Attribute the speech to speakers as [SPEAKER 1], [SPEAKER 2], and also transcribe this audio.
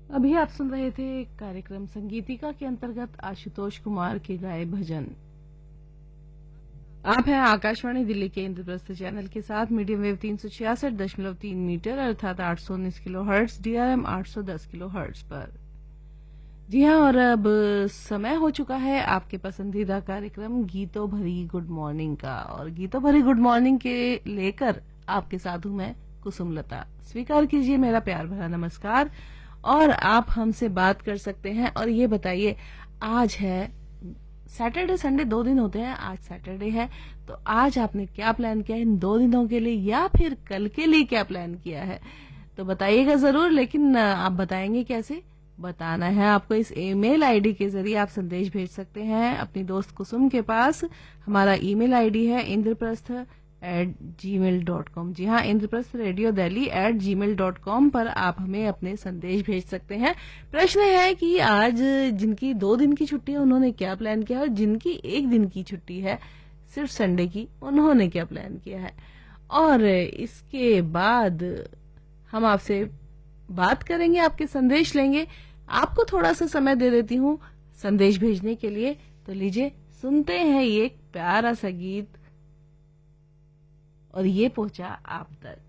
[SPEAKER 1] अभी आप सुन रहे थे कार्यक्रम संगीतिका के अंतर्गत आशुतोष कुमार के गाए भजन। आप हैं आकाशवाणी दिल्ली के इंद्रप्रस्थ चैनल के साथ मीडियम वेव 366.3 मीटर अर्थात 819 kilo hertz, DRM 810 kilo hertz पर। जी हाँ, और अब समय हो चुका है आपके पसंदीदा कार्यक्रम गीतों भरी गुड मॉर्निंग का। और गीतों भरी गुड मॉर्निंग के लेकर आपके साथ हूं मैं कुसुमलता। स्वीकार कीजिए मेरा प्यार भरा नमस्कार। और आप हमसे बात कर सकते हैं और ये बताइए, आज है सैटरडे संडे 2 दिन होते हैं, आज सैटरडे है, तो आज आपने क्या प्लान किया है इन 2 दिनों के लिए, या फिर कल के लिए क्या प्लान किया है? तो बताइएगा जरूर, लेकिन आप बताएंगे कैसे? बताना है आपको इस ईमेल आईडी के जरिए। आप संदेश भेज सकते हैं अपनी दोस्त कुसुम के पास। हमारा ईमेल आईडी है indraprastha@gmail.com। जी हाँ, इंद्रप्रस्थ रेडियो दिल्ली @gmail.com पर आप हमें अपने संदेश भेज सकते हैं। प्रश्न है कि आज जिनकी 2 दिन की छुट्टी है उन्होंने क्या प्लान किया है, और जिनकी 1 दिन की छुट्टी है सिर्फ संडे की, उन्होंने क्या प्लान किया है। और इसके बाद हम आपसे बात करेंगे, आपके संदेश लेंगे। आपको थोड़ा सा समय दे देती हूँ संदेश भेजने के लिए। तो लीजिए सुनते हैं ये एक प्यारा सा गीत, और ये पहुंचा आप तक।